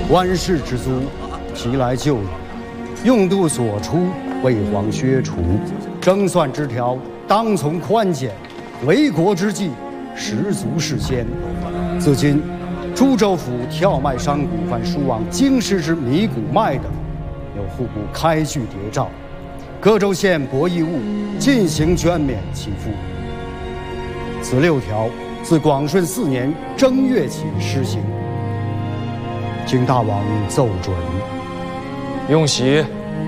官士之租，其来就矣。用度所出，为皇削除。征算之条，当从宽减。为国之计，实足是先。自今，株洲府跳卖商贾，凡输往京师之米谷卖的，有户部开具牒诏。各州县博弈物进行捐免其赋。此6条自广顺4年正月起施行。请大王奏准。 用喜。